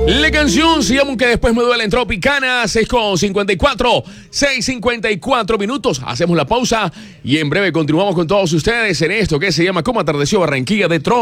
La canción se llama Que Después Me Duele en Tropicana, 6:54, 6:54 minutos. Hacemos la pausa y en breve continuamos con todos ustedes en esto que se llama Cómo Atardeció Barranquilla de Tro.